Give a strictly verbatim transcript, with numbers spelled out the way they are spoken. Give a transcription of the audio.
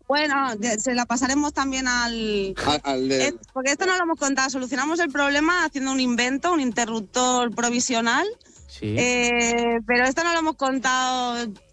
Bueno, se la pasaremos también al... Al, al de... eh, porque esto no lo hemos contado. Solucionamos el problema haciendo un invento, un interruptor provisional. Sí. Eh, pero esto no lo hemos contado